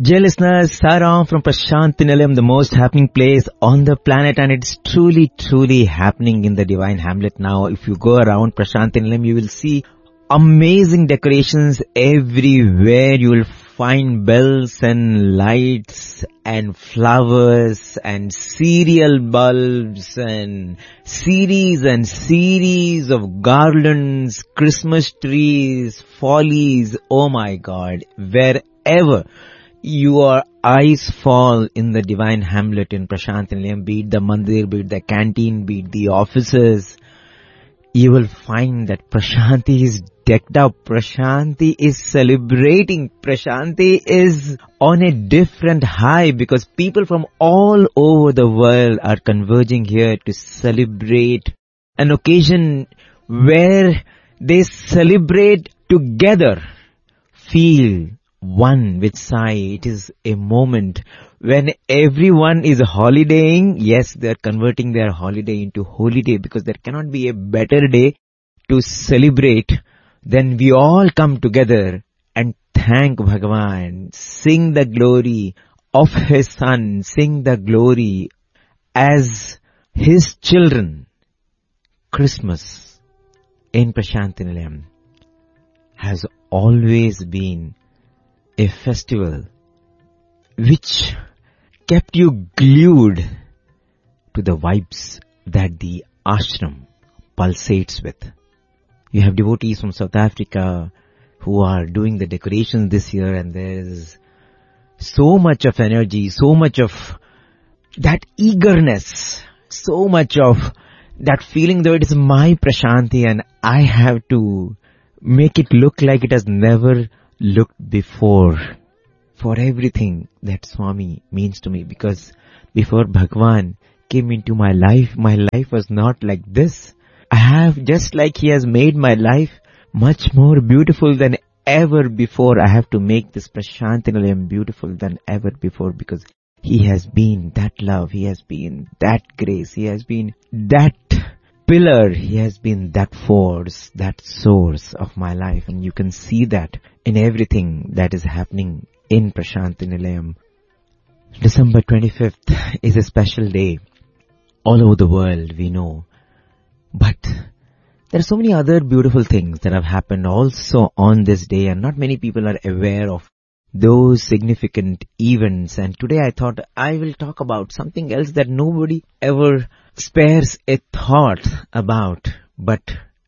Dear listeners, Saram from Prashanthi Nilayam, the most happening place on the planet, and it's truly happening in the Divine Hamlet now. If you go around Prashanthi Nilayam, you will see amazing decorations everywhere. You will find bells and lights and flowers and cereal bulbs and series of garlands, Christmas trees, follies. Oh my God, wherever your eyes fall in the Divine Hamlet in Prashanthi Nilayam, be it the mandir, be it the canteen, be it the offices, you will find that Prashanthi is decked up. Prashanthi is celebrating. Prashanthi is on a different high because people from all over the world are converging here to celebrate an occasion where they celebrate together, feel one with Sai. It is a moment when everyone is holidaying. Yes, they are converting their holiday into holy day because there cannot be a better day to celebrate than we all come together and thank Bhagavan, sing the glory of His Son, sing the glory as His children. Christmas in Prashanthi Nilayam has always been a festival which kept you glued to the vibes that the ashram pulsates with. You have devotees from South Africa who are doing the decorations this year, and there is so much of energy, so much of that eagerness, so much of that feeling that it is my Prashanthi and I have to make it look like it has never looked before, for everything that Swami means to me. Because before Bhagwan came into my life was not like this. I have, just like He has made my life much more beautiful than ever before, I have to make this Prashanthi Nilayam beautiful than ever before, because He has been that love, He has been that grace, He has been that pillar, He has been that force, that source of my life. And you can see that in everything that is happening in Prashanthi Nilayam. December 25th is a special day. All over the world, we know. But there are so many other beautiful things that have happened also on this day, and not many people are aware of those significant events. And today I thought I will talk about something else that nobody ever spares a thought about, but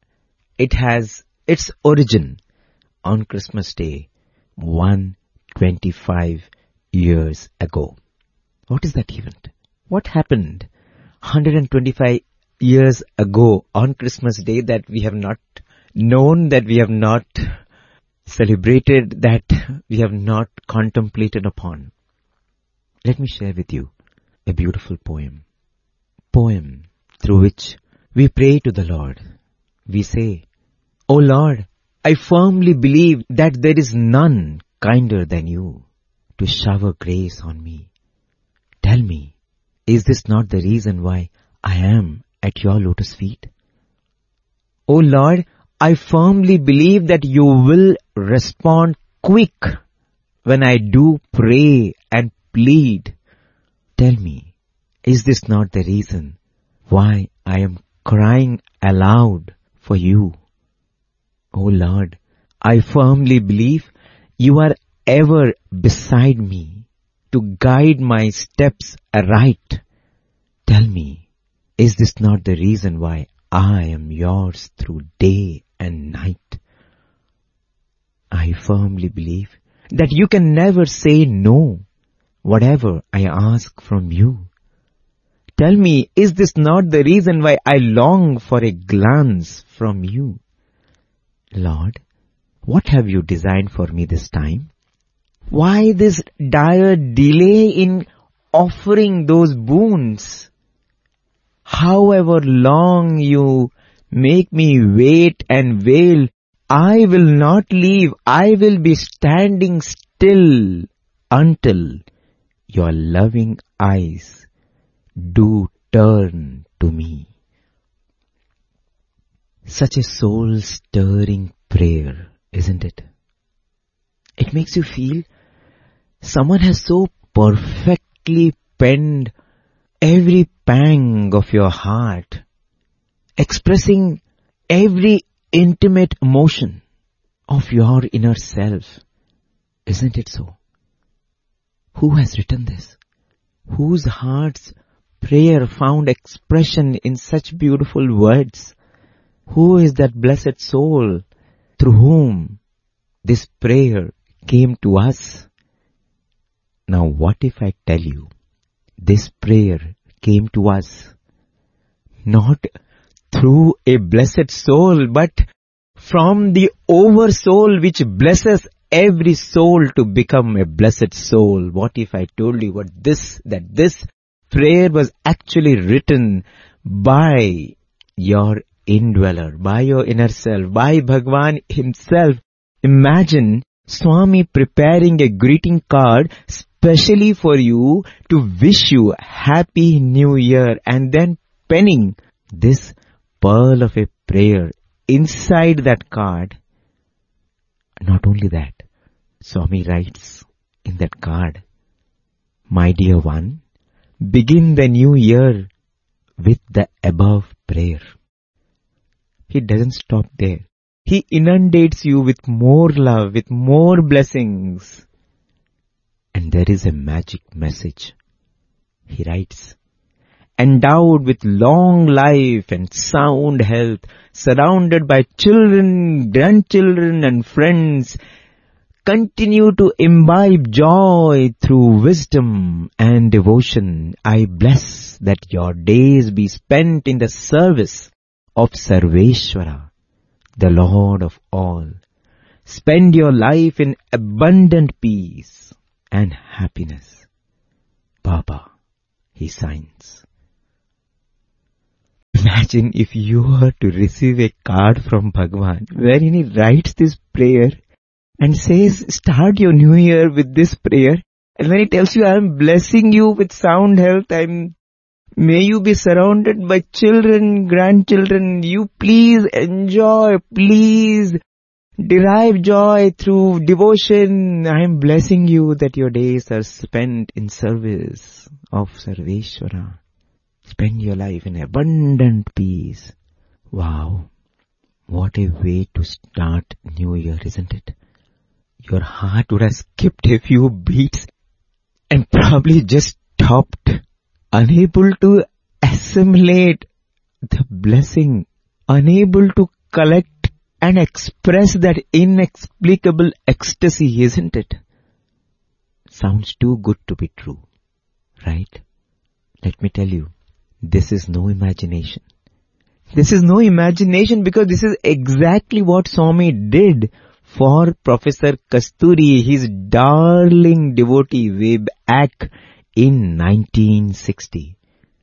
it has its origin on Christmas Day 125 years ago. What is that event? What happened 125 years ago on Christmas Day that we have not known, that we have not celebrated, that we have not contemplated upon? Let me share with you a beautiful poem through which we pray to the Lord. We say, O Lord, I firmly believe that there is none kinder than you to shower grace on me. Tell me, is this not the reason why I am at your lotus feet? O Lord, I firmly believe that you will respond quick when I do pray and plead. Tell me, is this not the reason why I am crying aloud for you? O Lord, I firmly believe you are ever beside me to guide my steps aright. Tell me, is this not the reason why I am yours through day and night? I firmly believe that you can never say no, whatever I ask from you. Tell me, is this not the reason why I long for a glance from you? Lord, what have you designed for me this time? Why this dire delay in offering those boons? However long you make me wait and wail, I will not leave. I will be standing still until your loving eyes do turn to me. Such a soul-stirring prayer, isn't it? It makes you feel Someone has so perfectly penned every pang of your heart, expressing every intimate emotion of your inner self. Isn't it so? Who has written this? Whose heart's prayer found expression in such beautiful words? Who is that blessed soul through whom this prayer came to us? Now what if I tell you, this prayer came to us not through a blessed soul, but from the oversoul which blesses every soul to become a blessed soul. What if I told you that this prayer was actually written by your indweller, by your inner self, by Bhagwan himself? Imagine Swami preparing a greeting card specially for you to wish you Happy New Year, and then penning this pearl of a prayer inside that card. Not only that, Swami writes in that card, "My dear one, begin the new year with the above prayer." He doesn't stop there. He inundates you with more love, with more blessings. And there is a magic message. He writes, "Endowed with long life and sound health, surrounded by children, grandchildren and friends, continue to imbibe joy through wisdom and devotion. I bless that your days be spent in the service of Sarveshwara, the Lord of all. Spend your life in abundant peace and happiness. Baba," he signs. Imagine if you were to receive a card from Bhagwan wherein he writes this prayer and says, start your new year with this prayer. And when he tells you, I am blessing you with sound health, may you be surrounded by children, grandchildren. You please enjoy, please derive joy through devotion. I am blessing you that your days are spent in service of Sarveshwara. Spend your life in abundant peace. Wow, what a way to start New Year, isn't it? Your heart would have skipped a few beats and probably just stopped, unable to assimilate the blessing, unable to collect and express that inexplicable ecstasy, isn't it? Sounds too good to be true, right? Let me tell you, this is no imagination. This is no imagination because this is exactly what Swami did for Professor Kasturi, his darling devotee, way back in 1960.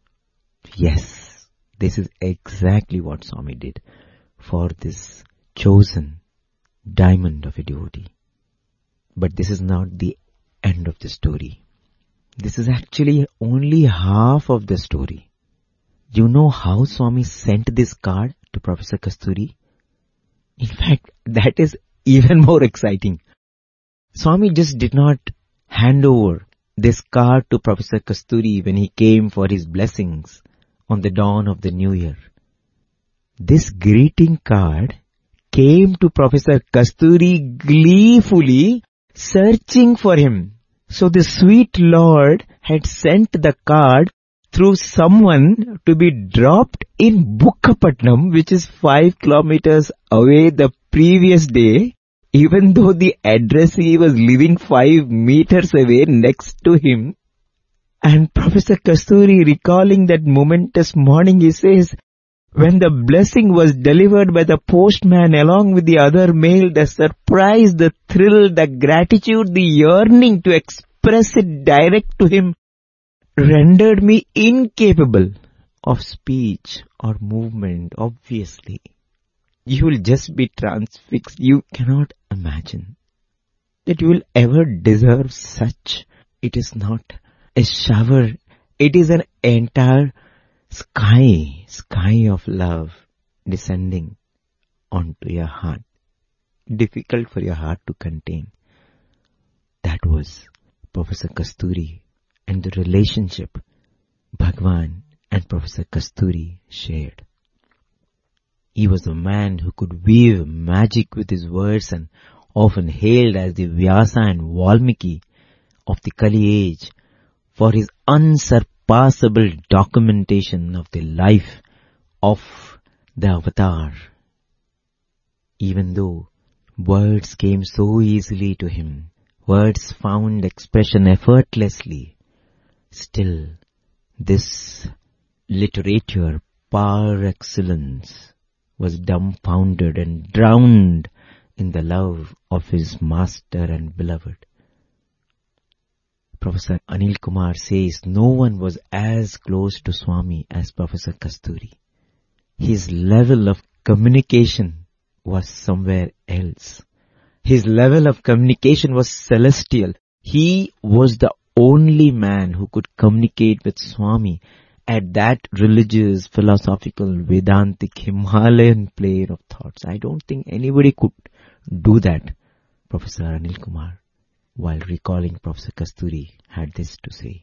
Yes, this is exactly what Swami did for this chosen diamond of a devotee. But this is not the end of the story. This is actually only half of the story. You know how Swami sent this card to Professor Kasturi? In fact, that is even more exciting. Swami just did not hand over this card to Professor Kasturi when he came for his blessings on the dawn of the new year. This greeting card came to Professor Kasturi gleefully searching for him. So the sweet Lord had sent the card through someone to be dropped in Bukkapatnam, which is 5 kilometers away the previous day, even though the addressee was living 5 meters away next to him. And Professor Kasturi, recalling that momentous morning, he says, when the blessing was delivered by the postman along with the other mail, the surprise, the thrill, the gratitude, the yearning to express it direct to him rendered me incapable of speech or movement. Obviously, you will just be transfixed. You cannot imagine that you will ever deserve such. It is not a shower. It is an entire sky of love descending onto your heart. Difficult for your heart to contain. That was Professor Kasturi and the relationship Bhagwan and Professor Kasturi shared. He was a man who could weave magic with his words and often hailed as the Vyasa and Valmiki of the Kali age for his unsurpassable documentation of the life of the Avatar. Even though words came so easily to him, words found expression effortlessly, still this literature par excellence was dumbfounded and drowned in the love of his master and beloved. Professor Anil Kumar says no one was as close to Swami as Professor Kasturi. His level of communication was somewhere else. His level of communication was celestial. He was the only man who could communicate with Swami at that religious, philosophical, Vedantic, Himalayan plane of thoughts. I don't think anybody could do that. Professor Anil Kumar, while recalling Professor Kasturi, had this to say.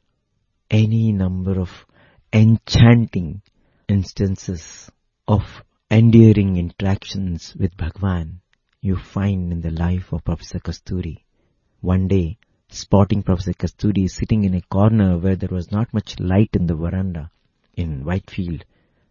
Any number of enchanting instances of endearing interactions with Bhagwan you find in the life of Professor Kasturi. One day, spotting Professor Kasturi sitting in a corner where there was not much light in the veranda in Whitefield,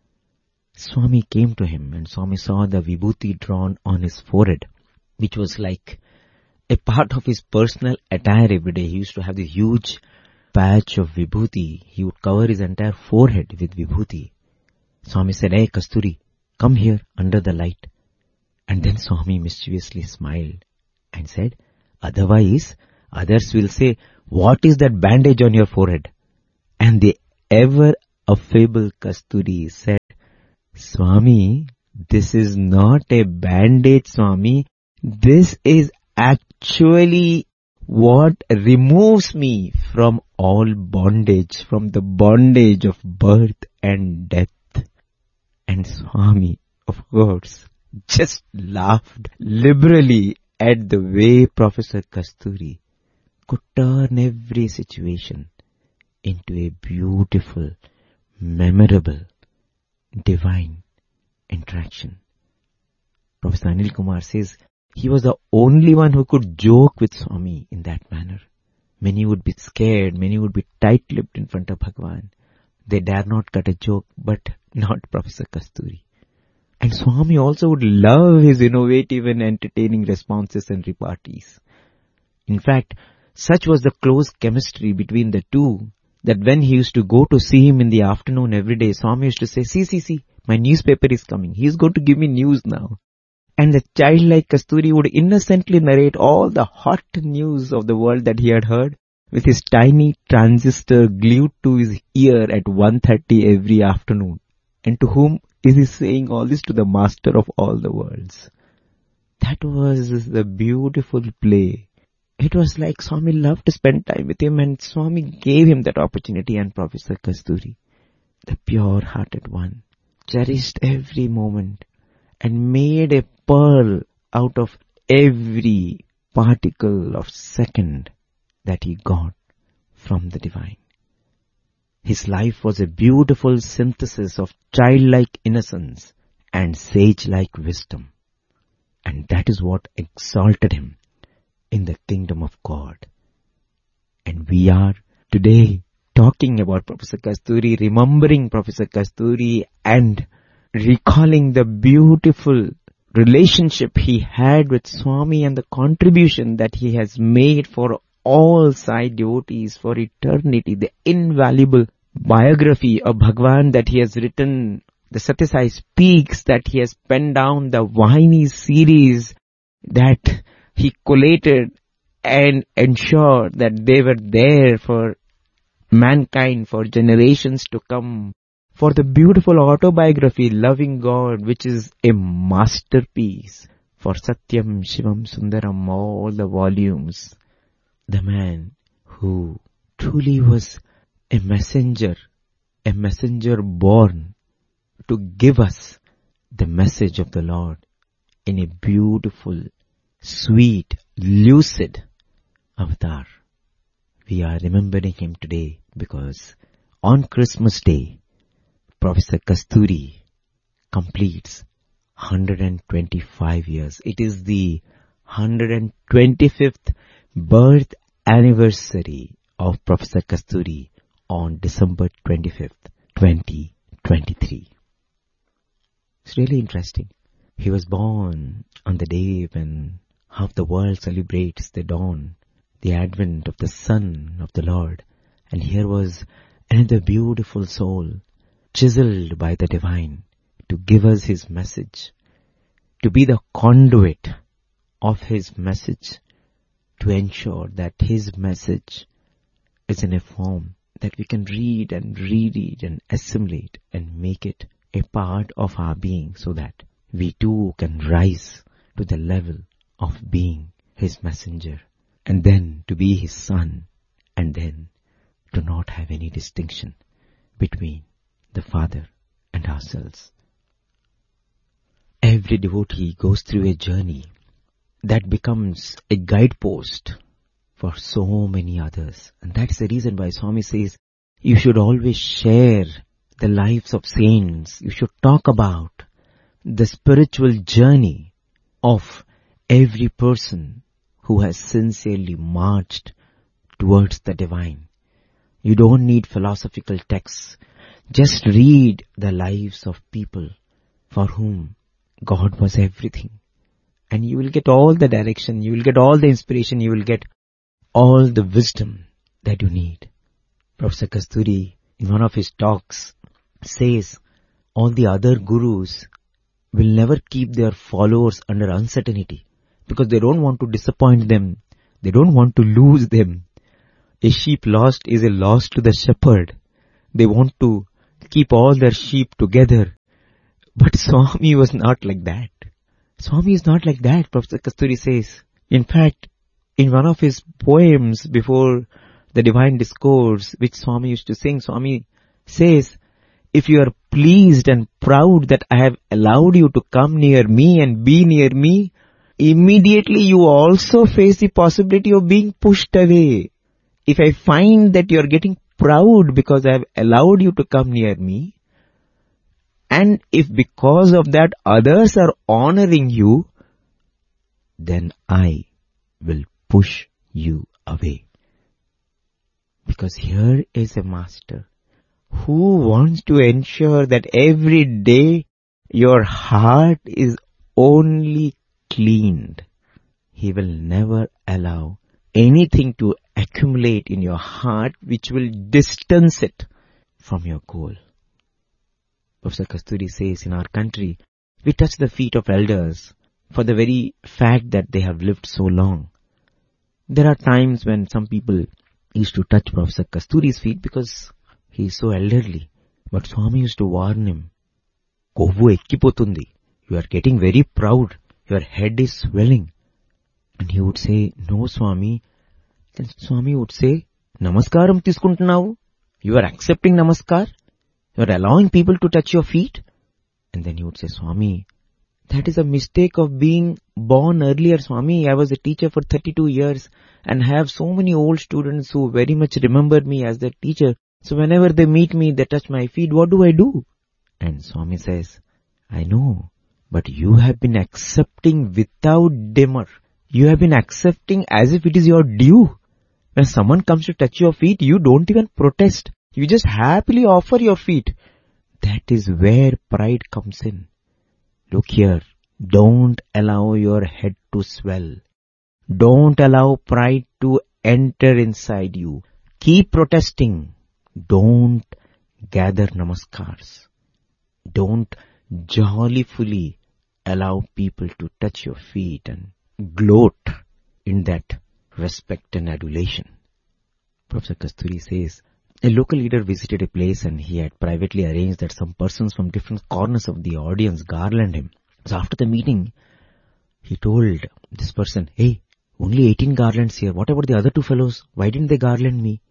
Swami came to him and Swami saw the vibhuti drawn on his forehead, which was like a part of his personal attire every day. He used to have this huge patch of vibhuti. He would cover his entire forehead with vibhuti. Swami said, "Hey Kasturi, come here under the light." And then Swami mischievously smiled and said, "Otherwise, others will say, 'What is that bandage on your forehead?'" And the ever affable Kasturi said, "Swami, this is not a bandage, Swami. This is actually what removes me from all bondage, from the bondage of birth and death." And Swami, of course, just laughed liberally at the way Professor Kasturi could turn every situation into a beautiful, memorable, divine interaction. Professor Anil Kumar says he was the only one who could joke with Swami in that manner. Many would be scared, many would be tight-lipped in front of Bhagwan. They dare not cut a joke, but not Professor Kasturi. And Swami also would love his innovative and entertaining responses and repartees. In fact, such was the close chemistry between the two that when he used to go to see him in the afternoon every day, Swami used to say, see, my newspaper is coming. He is going to give me news now." And the childlike Kasturi would innocently narrate all the hot news of the world that he had heard with his tiny transistor glued to his ear at 1:30 every afternoon. And to whom is he saying all this? To the master of all the worlds. That was the beautiful play. It was like Swami loved to spend time with him and Swami gave him that opportunity, and Professor Kasturi, the pure-hearted one, cherished every moment and made a pearl out of every particle of second that he got from the divine. His life was a beautiful synthesis of childlike innocence and sage-like wisdom. And that is what exalted him in the kingdom of God. And we are today talking about Professor Kasturi, remembering Professor Kasturi and recalling the beautiful relationship he had with Swami and the contribution that he has made for all Sai devotees for eternity, the invaluable biography of Bhagwan that he has written, the Satya Sai Speaks that he has penned down, the Vahini series that he collated and ensured that they were there for mankind, for generations to come, for the beautiful autobiography, Loving God, which is a masterpiece, for Satyam, Shivam, Sundaram, all the volumes. The man who truly was a messenger born to give us the message of the Lord in a beautiful, sweet, lucid avatar. we are remembering him today because on Christmas Day, Professor Kasturi completes 125 years. It is the 125th birth anniversary of Professor Kasturi on December 25th, 2023. It's really interesting. He was born on the day when half the world celebrates the dawn, the advent of the Son of the Lord. And here was another beautiful soul, chiseled by the divine, to give us his message, to be the conduit of his message, to ensure that his message is in a form that we can read and reread and assimilate and make it a part of our being so that we too can rise to the level of being his messenger, and then to be his son, and then to not have any distinction between the Father and ourselves. Every devotee goes through a journey that becomes a guidepost for so many others. And that's the reason why Swami says you should always share the lives of saints. You should talk about the spiritual journey of every person who has sincerely marched towards the divine. You don't need philosophical texts. Just read the lives of people for whom God was everything. And you will get all the direction, you will get all the inspiration, you will get all the wisdom that you need. Professor Kasturi, in one of his talks, says all the other gurus will never keep their followers under uncertainty because they don't want to disappoint them. They don't want to lose them. A sheep lost is a loss to the shepherd. They want to keep all their sheep together. But Swami was not like that. Swami is not like that, Professor Kasturi says. In fact, in one of his poems before the Divine Discourse, which Swami used to sing, Swami says, if you are pleased and proud that I have allowed you to come near me and be near me, immediately you also face the possibility of being pushed away. If I find that you are getting proud because I have allowed you to come near me, and if because of that others are honoring you, then I will push you away. Because here is a master who wants to ensure that every day your heart is only cleaned. He will never allow anything to accumulate in your heart which will distance it from your goal. Professor Kasturi says in our country, we touch the feet of elders for the very fact that they have lived so long. There are times when some people used to touch Professor Kasturi's feet because he is so elderly. But Swami used to warn him, Kovu ekkipotundi. You are getting very proud. Your head is swelling. And he would say, no Swami. Then Swami would say, Namaskaram tiskuntunavu. You are accepting Namaskar. You are allowing people to touch your feet. And then he would say, Swami, that is a mistake of being born earlier, Swami. I was a teacher for 32 years and have so many old students who very much remember me as their teacher. So whenever they meet me, they touch my feet. What do I do? And Swami says, I know, but you have been accepting without demur. You have been accepting as if it is your due. When someone comes to touch your feet, you don't even protest. You just happily offer your feet. That is where pride comes in. Look here, don't allow your head to swell. Don't allow pride to enter inside you. Keep protesting. Don't gather namaskars. Don't joyfully allow people to touch your feet and gloat in that respect and adulation. Professor Kasturi says, a local leader visited a place and he had privately arranged that some persons from different corners of the audience garland him. So after the meeting, he told this person, hey, only 18 garlands here. What about the other two fellows? Why didn't they garland me?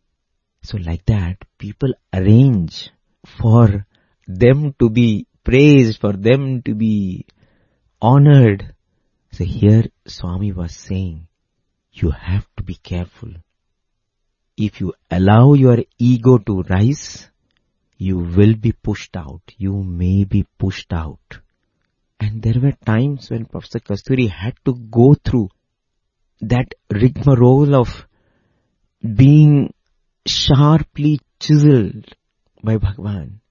So like that, people arrange for them to be praised, for them to be honored. So here Swami was saying, you have to be careful. if you allow your ego to rise, you will be pushed out. You may be pushed out. And there were times when Professor Kasturi had to go through that rigmarole of being sharply chiseled by Bhagwan.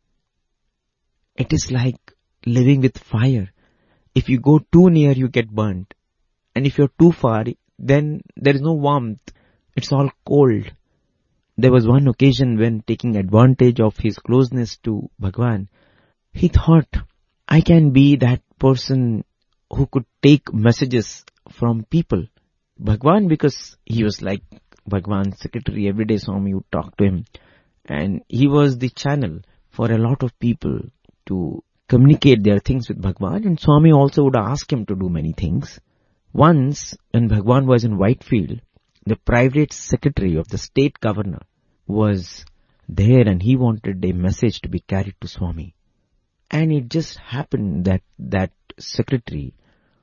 It is like living with fire. If you go too near, you get burnt. And if you're too far, then there is no warmth. It's all cold. There was one occasion when, taking advantage of his closeness to Bhagwan, he thought, I can be that person who could take messages from people. Bhagwan, because he was like Bhagwan's secretary, every day Swami would talk to him. And he was the channel for a lot of people to communicate their things with Bhagwan. And Swami also would ask him to do many things. Once, when Bhagwan was in Whitefield, the private secretary of the state governor was there and he wanted a message to be carried to Swami. And it just happened that that secretary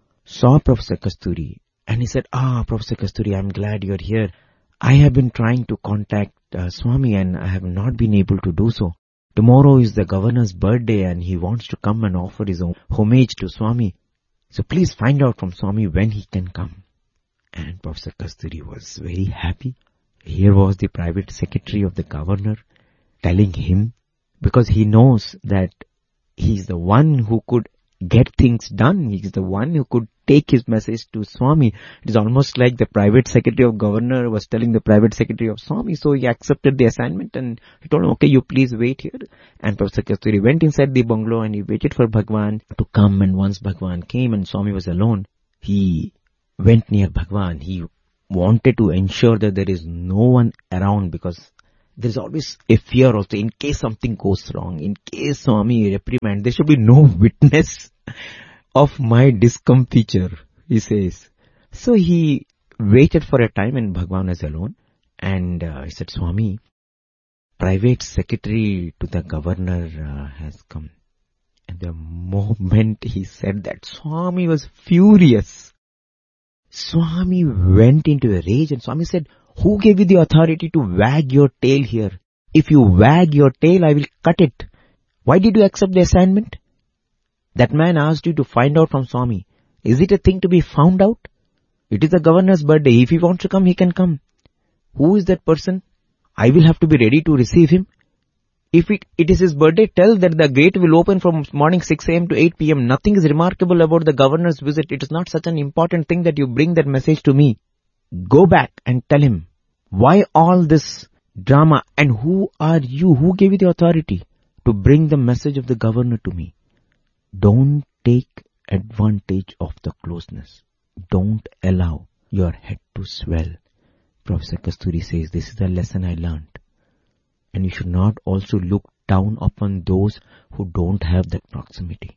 saw Professor Kasturi and he said, Professor Kasturi, I'm glad you're here. I have been trying to contact Swami and I have not been able to do so. Tomorrow is the governor's birthday and he wants to come and offer his homage to Swami. So please find out from Swami when he can come. And Professor Kasturi was very happy. Here was the private secretary of the governor telling him, because he knows that he's the one who could get things done. He's the one who could take his message to Swami. It is almost like the private secretary of governor was telling the private secretary of Swami. So he accepted the assignment and he told him, okay, you please wait here. And Professor Kasturi went inside the bungalow and he waited for Bhagwan to come. And once Bhagwan came and Swami was alone, he went near Bhagwan. He wanted to ensure that there is no one around, because there is always a fear also, in case something goes wrong, in case Swami reprimand, there should be no witness of my discomfiture, he says. So he waited for a time and Bhagwan was alone, and he said, Swami, private secretary to the governor has come. And the moment he said that, Swami was furious. Swami went into a rage and Swami said, who gave you the authority to wag your tail here? If you wag your tail, I will cut it. Why did you accept the assignment? That man asked you to find out from Swami. Is it a thing to be found out? It is the governor's birthday. If he wants to come, he can come. Who is that person? I will have to be ready to receive him. If it is his birthday, tell that the gate will open from morning 6 a.m. to 8 p.m. Nothing is remarkable about the governor's visit. It is not such an important thing that you bring that message to me. Go back and tell him, why all this drama, and who are you? Who gave you the authority to bring the message of the governor to me? Don't take advantage of the closeness. Don't allow your head to swell. Professor Kasturi says, this is the lesson I learned. And you should not also look down upon those who don't have that proximity.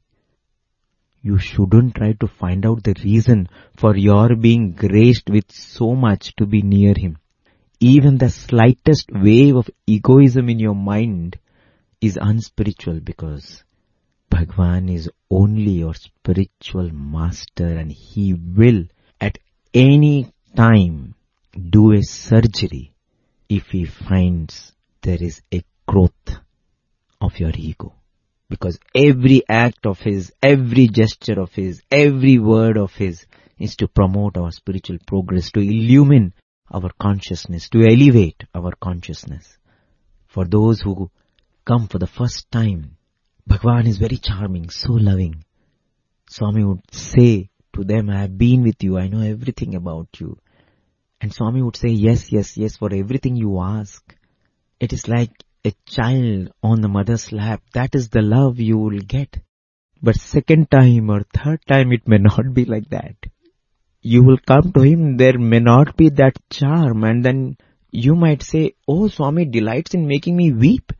You shouldn't try to find out the reason for your being graced with so much to be near him. Even the slightest wave of egoism in your mind is unspiritual, because Bhagwan is only your spiritual master and he will at any time do a surgery if he finds there is a growth of your ego. Because every act of his, every gesture of his, every word of his is to promote our spiritual progress, to illumine our consciousness, to elevate our consciousness. For those who come for the first time, Bhagwan is very charming, so loving. Swami would say to them, I have been with you, I know everything about you. And Swami would say, yes, yes, yes, for everything you ask. It is like a child on the mother's lap. That is the love you will get. But second time or third time, it may not be like that. You will come to him, there may not be that charm, and then you might say, oh, Swami delights in making me weep.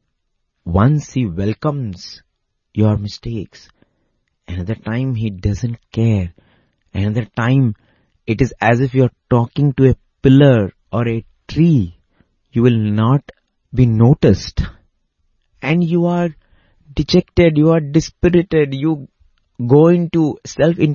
Once he welcomes your mistakes, another time he doesn't care. Another time it is as if you're talking to a pillar or a tree. You will not be noticed. And you are dejected, you are dispirited, you go into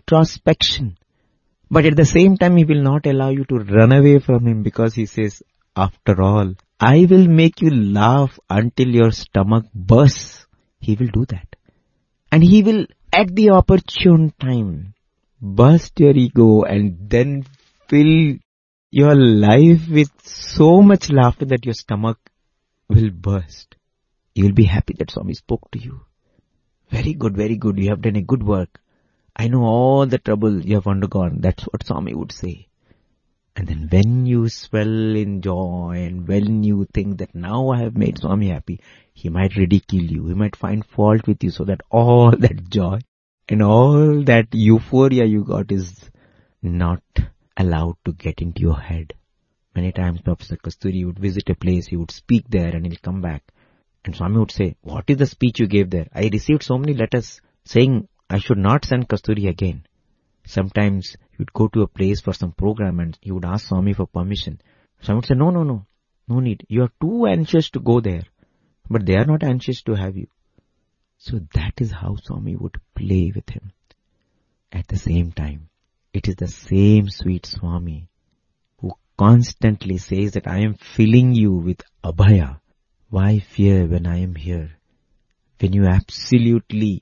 self-introspection. But at the same time, he will not allow you to run away from him, because he says, After all, I will make you laugh until your stomach bursts. He will do that. And he will, at the opportune time, burst your ego and then fill your life with so much laughter that your stomach will burst. You will be happy that Swami spoke to you. Very good, very good. You have done a good work. I know all the trouble you have undergone. That's what Swami would say. And then when you swell in joy and when you think that now I have made Swami happy, he might ridicule you. He might find fault with you so that all that joy and all that euphoria you got is not allowed to get into your head. Many times Professor Kasturi would visit a place, he would speak there and he'll come back. And Swami would say, what is the speech you gave there? I received so many letters saying I should not send Kasturi again. Sometimes he would go to a place for some program and he would ask Swami for permission. Swami would say, no need. You are too anxious to go there. But they are not anxious to have you. So that is how Swami would play with him. At the same time, it is the same sweet Swami who constantly says that I am filling you with abhaya. Why fear when I am here? When you absolutely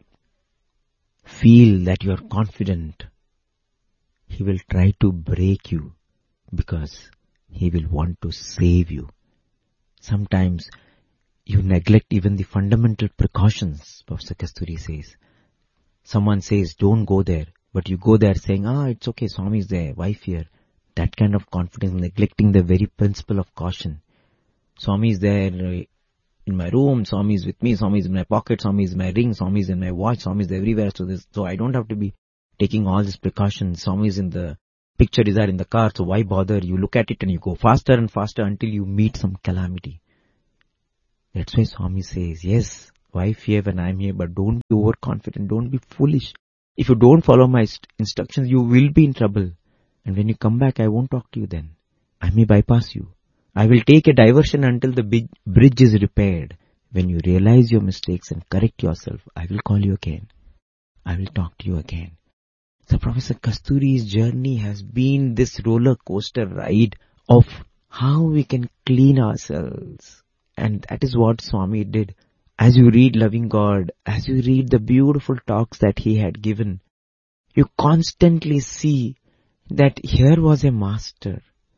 feel that you are confident, he will try to break you because he will want to save you. Sometimes you neglect even the fundamental precautions, Professor Kasturi says. Someone says, don't go there, but you go there saying, it's okay, Swami is there, why fear? That kind of confidence, neglecting the very principle of caution. Swami is there in my room, Swami is with me, Swami is in my pocket, Swami is in my ring, Swami is in my watch, Swami is everywhere, so I don't have to be taking all these precautions. Swami is in the picture, is there in the car, so why bother? You look at it and you go faster and faster until you meet some calamity. That's why Swami says, yes, why fear when I'm here, but don't be overconfident, don't be foolish. If you don't follow my instructions, you will be in trouble. And when you come back, I won't talk to you then. I may bypass you. I will take a diversion until the bridge is repaired. When you realize your mistakes and correct yourself, I will call you again. I will talk to you again. So Professor Kasturi's journey has been this roller coaster ride of how we can clean ourselves. And that is what Swami did. As you read Loving God, as you read the beautiful talks that he had given, you constantly see that here was a master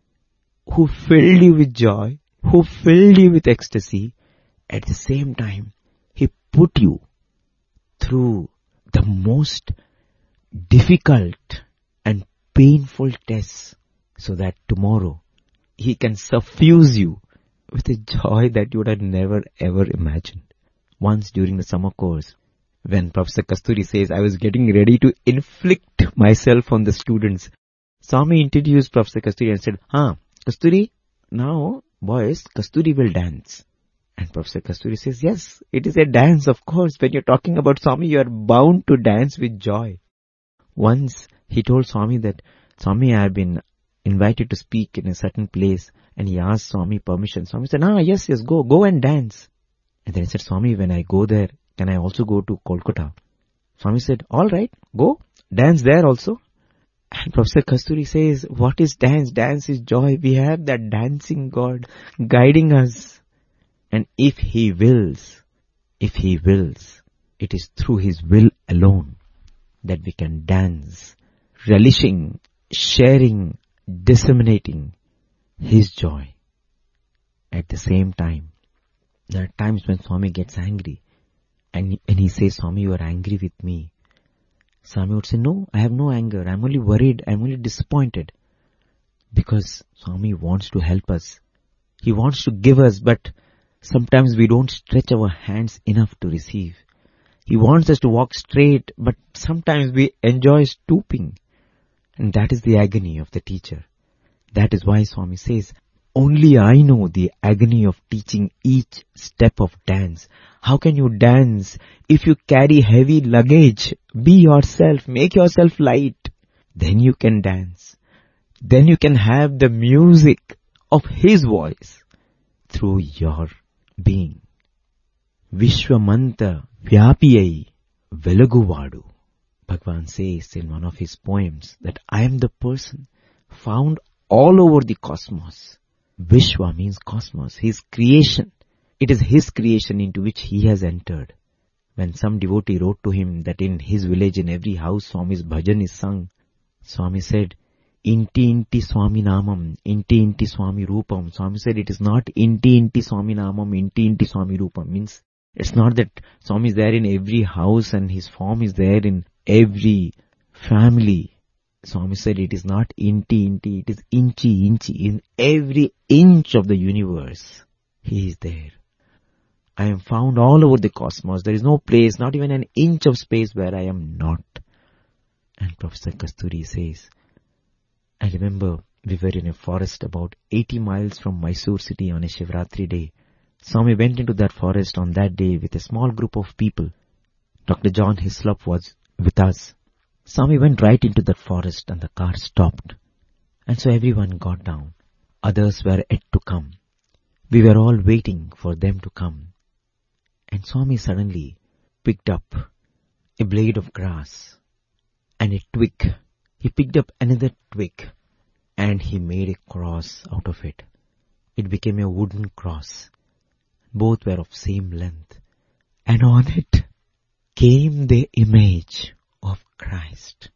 who filled you with joy, who filled you with ecstasy. At the same time, he put you through the most difficult and painful tests so that tomorrow he can suffuse you with a joy that you would have never ever imagined. Once during the summer course, when Professor Kasturi says, I was getting ready to inflict myself on the students, Swami introduced Professor Kasturi and said, Kasturi, now boys, Kasturi will dance. And Professor Kasturi says, yes, it is a dance, of course. When you're talking about Swami, you are bound to dance with joy. Once he told Swami that, Swami, I have been invited to speak in a certain place, and he asked Swami permission. Swami said, yes, go and dance. And then he said, Swami, when I go there, can I also go to Kolkata? Swami said, all right, go, dance there also. And Professor Kasturi says, what is dance? Dance is joy. We have that dancing God guiding us. And if he wills, it is through his will alone that we can dance, relishing, sharing, disseminating his joy. At the same time, there are times when Swami gets angry and he says, Swami, you are angry with me. Swami would say, no, I have no anger. I'm only worried. I'm only disappointed. Because Swami wants to help us. He wants to give us, but sometimes we don't stretch our hands enough to receive. He wants us to walk straight, but sometimes we enjoy stooping. And that is the agony of the teacher. That is why Swami says, only I know the agony of teaching each step of dance. How can you dance if you carry heavy luggage? Be yourself, make yourself light. Then you can dance. Then you can have the music of his voice through your being. Vishwamanta Vyapiyai Velaguvadu. Bhagwan says in one of his poems that I am the person found all over the cosmos. Vishwa means cosmos, his creation. It is his creation into which he has entered. When some devotee wrote to him that in his village in every house Swami's bhajan is sung, Swami said, Inti inti Swami namam, inti inti Swami rupam. Swami said it is not inti inti Swami namam, inti inti Swami rupam. Means it's not that Swami is there in every house and his form is there in every family. Swami said it is not inti inti, it is inchi inchi. In every inch of the universe, he is there. I am found all over the cosmos. There is no place, not even an inch of space where I am not. And Professor Kasturi says, I remember we were in a forest about 80 miles from Mysore city on a Shivratri day. Swami went into that forest on that day with a small group of people. Dr. John Hislop was with us. Swami went right into that forest and the car stopped. And so everyone got down. Others were yet to come. We were all waiting for them to come. And Swami suddenly picked up a blade of grass and a twig. He picked up another twig and he made a cross out of it. It became a wooden cross. Both were of same length. And on it came the image of Christ.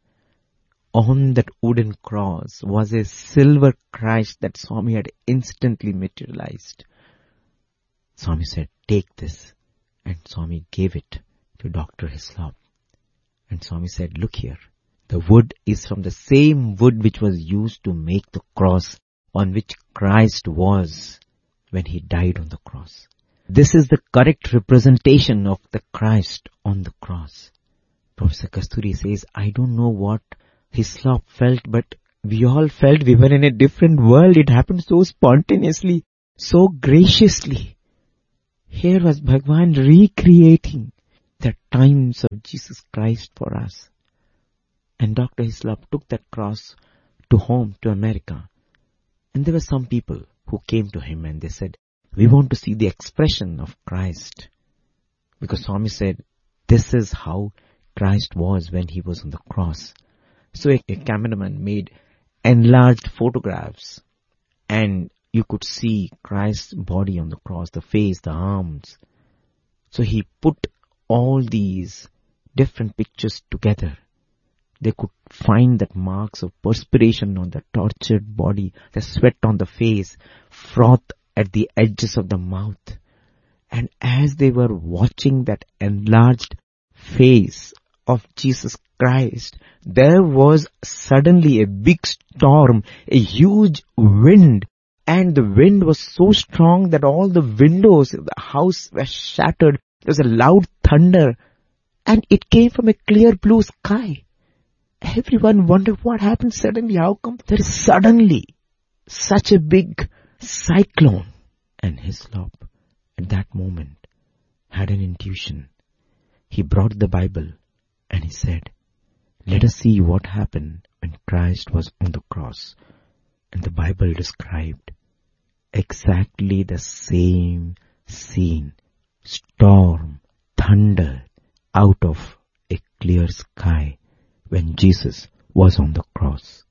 On that wooden cross was a silver Christ that Swami had instantly materialized. Swami said, take this. And Swami gave it to Dr. Hislop. And Swami said, look here. The wood is from the same wood which was used to make the cross on which Christ was when he died on the cross. This is the correct representation of the Christ on the cross. Professor Kasturi says, I don't know what Hislop felt, but we all felt we were in a different world. It happened so spontaneously, so graciously. Here was Bhagwan recreating the times of Jesus Christ for us. And Dr. Hislop took that cross to home, to America. And there were some people who came to him and they said, we want to see the expression of Christ. Because Swami said, this is how Christ was when he was on the cross. So a cameraman made enlarged photographs and you could see Christ's body on the cross, the face, the arms. So he put all these different pictures together. They could find that marks of perspiration on the tortured body, the sweat on the face, froth at the edges of the mouth. And as they were watching that enlarged face of Jesus Christ, there was suddenly a big storm, a huge wind. And the wind was so strong that all the windows of the house were shattered. There was a loud thunder. And it came from a clear blue sky. Everyone wondered what happened suddenly. How come there is suddenly such a big cyclone? And Hislop, at that moment, had an intuition. He brought the Bible and he said, let us see what happened when Christ was on the cross. And the Bible described exactly the same scene. Storm, thunder, out of a clear sky when Jesus was on the cross.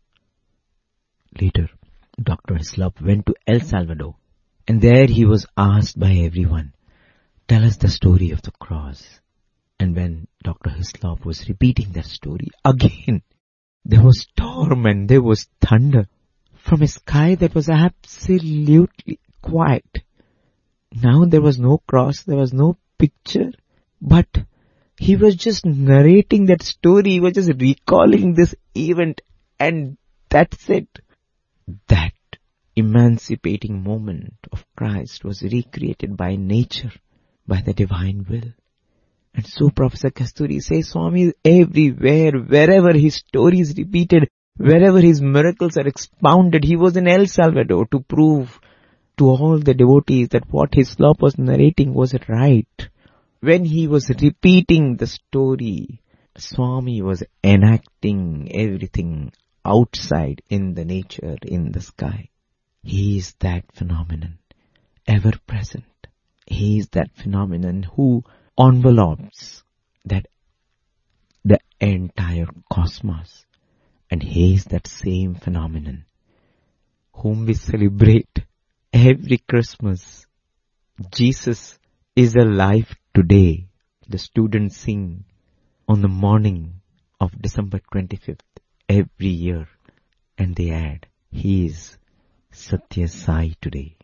Later, Dr. Hislop went to El Salvador and there he was asked by everyone, tell us the story of the cross. And when Dr. Hislop was repeating that story, again, there was storm and there was thunder from a sky that was absolutely quiet. Now there was no cross, there was no picture, but he was just narrating that story, he was just recalling this event, and that's it. That emancipating moment of Christ was recreated by nature, by the divine will. And so Professor Kasturi says, Swami is everywhere, wherever his story is repeated, wherever his miracles are expounded. He was in El Salvador to prove to all the devotees that what Hislop was narrating was right. When he was repeating the story, Swami was enacting everything outside in the nature, in the sky. He is that phenomenon, ever present. He is that phenomenon who envelopes that the entire cosmos. And he is that same phenomenon whom we celebrate every Christmas, Jesus is alive today. The students sing on the morning of December 25th every year, and they add, He is Satya Sai today.